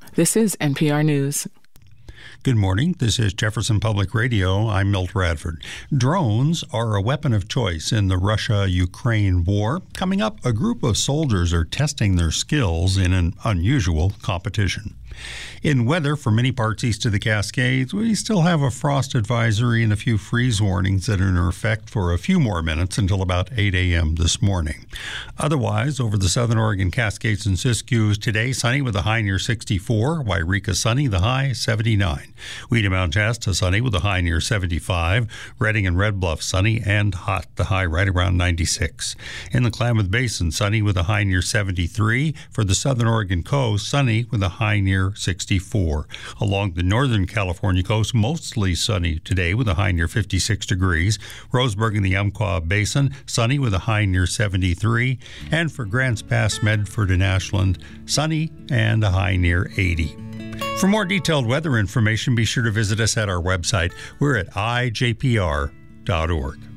This is NPR News. Good morning. This is Jefferson Public Radio. I'm Milt Radford. Drones are a weapon of choice in the Russia-Ukraine war. Coming up, a group of soldiers are testing their skills in an unusual competition. In weather for many parts east of the Cascades, we still have a frost advisory and a few freeze warnings that are in effect for a few more minutes until about 8 a.m. this morning. Otherwise, over the southern Oregon Cascades and Siskiyous today, sunny with a high near 64. Wairika sunny, the high 79. Weedham Mount Shasta sunny with a high near 75. Redding and Red Bluff sunny and hot, the high right around 96. In the Klamath Basin, sunny with a high near 73. For the southern Oregon coast, sunny with a high near 64. Along the northern California coast, mostly sunny today with a high near 56 degrees. Roseburg in the Umpqua Basin, sunny with a high near 73. And for Grants Pass, Medford, and Ashland, sunny and a high near 80. For more detailed weather information, be sure to visit us at our website. We're at ijpr.org.